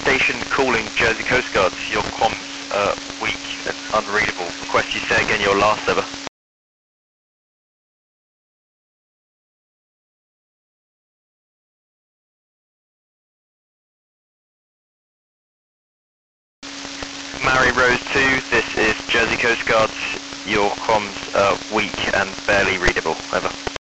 station calling Jersey Coast Guard. Your comms weak and unreadable. Request you say again your last over. Mary Rose 2, this is Jersey Coast Guard. Your comms weak and barely readable. Over.